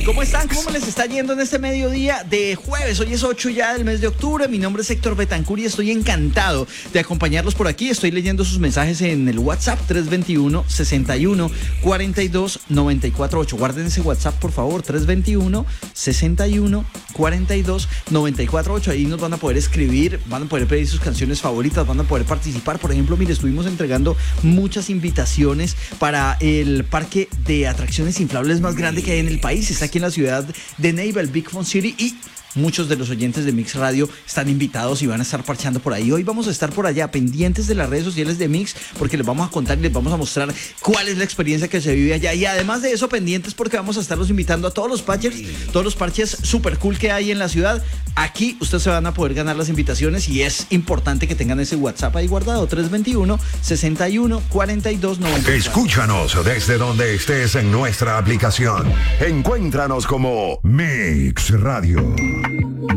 ¿Cómo están? ¿Cómo les está yendo en este mediodía de jueves? Hoy es 8 ya del mes de octubre. Mi nombre es Héctor Betancur y estoy encantado de acompañarlos por aquí. Estoy leyendo sus mensajes en el WhatsApp 321-61-42-948. Guarden ese WhatsApp, por favor, 321-61-42-948. Ahí nos van a poder escribir, van a poder pedir sus canciones favoritas, van a poder participar. Por ejemplo, mire, estuvimos entregando muchas invitaciones para el parque de atracciones inflables más grande que hay en el país. Está aquí en la ciudad de Neiva, el Big Fun City, y muchos de los oyentes de Mix Radio están invitados y van a estar parchando por ahí. Hoy vamos a estar por allá, pendientes de las redes sociales de Mix, porque les vamos a contar y les vamos a mostrar cuál es la experiencia que se vive allá. Y además de eso, pendientes porque vamos a estarlos invitando a todos los parches super cool que hay en la ciudad. Aquí ustedes se van a poder ganar las invitaciones y es importante que tengan ese WhatsApp ahí guardado, 321-61-42-90. Escúchanos desde donde estés en nuestra aplicación. Encuéntranos como Mix Radio.